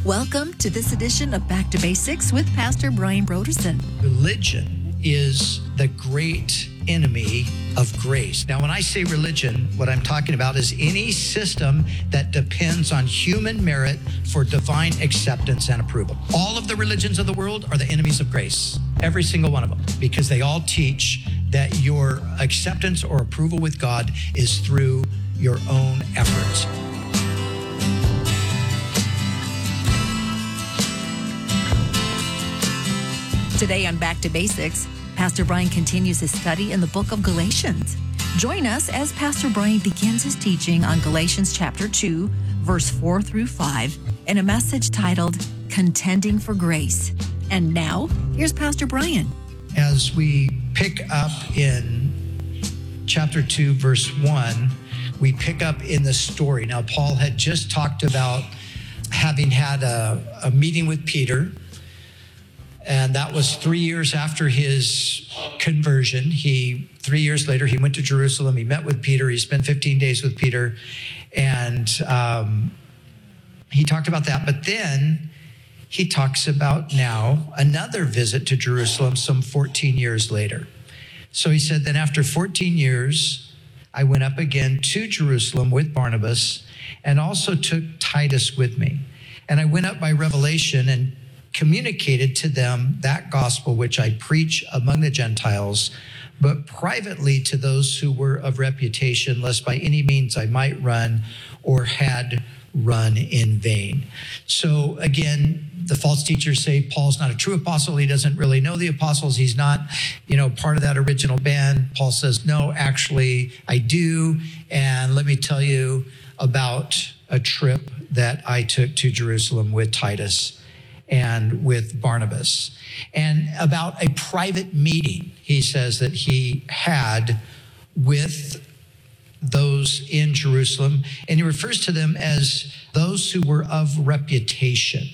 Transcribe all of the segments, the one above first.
Welcome to this edition of Back to Basics with Pastor Brian Broderson. Religion is the great enemy of grace. Now, when I say religion, what I'm talking about is any system that depends on human merit for divine acceptance and approval. All of the religions of the world are the enemies of grace, every single one of them, because they all teach that your acceptance or approval with God is through your own efforts. Today on Back to Basics, Pastor Brian continues his study in the book of Galatians. Join us as Pastor Brian begins his teaching on Galatians chapter 2, verse 4 through 5, in a message titled, Contending for Grace. And now, here's Pastor Brian. As we pick up in chapter 2, verse 1, we pick up in the story. Now, Paul had just talked about having had a meeting with Peter, and that was 3 years after his conversion. 3 years later, he went to Jerusalem. He met with Peter. He spent 15 days with Peter. And he talked about that. But then he talks about now another visit to Jerusalem some 14 years later. So he said, then after 14 years, I went up again to Jerusalem with Barnabas and also took Titus with me. And I went up by revelation and communicated to them that gospel which I preach among the Gentiles, but privately to those who were of reputation, lest by any means I might run or had run in vain. So again, the false teachers say Paul's not a true apostle. He doesn't really know the apostles. He's not, part of that original band. Paul says, no, actually I do. And let me tell you about a trip that I took to Jerusalem with Titus and with Barnabas, and about a private meeting, he says, that he had with those in Jerusalem, and he refers to them as those who were of reputation.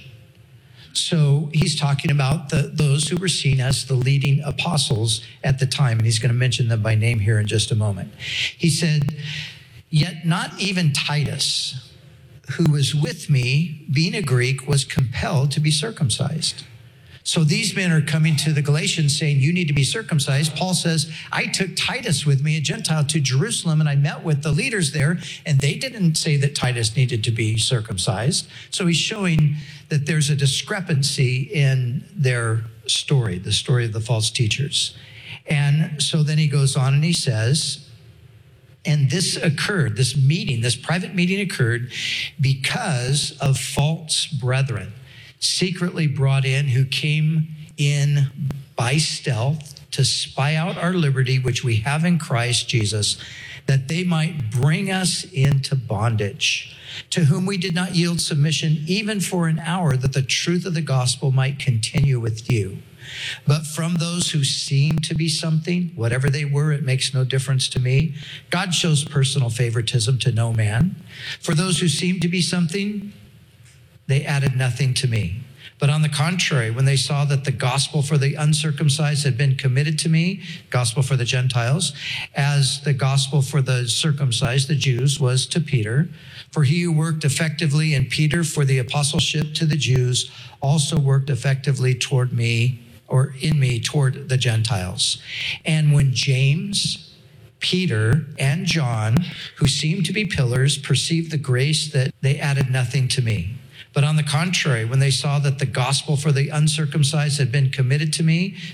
So he's talking about those who were seen as the leading apostles at the time, and he's going to mention them by name here in just a moment. He said, yet not even Titus, who was with me, being a Greek, was compelled to be circumcised. So these men are coming to the Galatians saying, you need to be circumcised. Paul says, I took Titus with me, a Gentile, to Jerusalem, and I met with the leaders there, and they didn't say that Titus needed to be circumcised. So he's showing that there's a discrepancy in their story, the story of the false teachers. And so then he goes on and he says, and this occurred, this private meeting occurred because of false brethren, secretly brought in, who came in by stealth to spy out our liberty, which we have in Christ Jesus, that they might bring us into bondage, to whom we did not yield submission even for an hour, that the truth of the gospel might continue with you. But from those who seem to be something, whatever they were, it makes no difference to me. God shows personal favoritism to no man. For those who seem to be something, they added nothing to me. But on the contrary, when they saw that the gospel for the uncircumcised had been committed to me, gospel for the Gentiles, as the gospel for the circumcised, the Jews, was to Peter, for he who worked effectively in Peter for the apostleship to the Jews also worked effectively toward me, or in me, toward the Gentiles. And when James, Peter, and John, who seemed to be pillars, perceived the grace, that they added nothing to me. But on the contrary, when they saw that the gospel for the uncircumcised had been committed to me,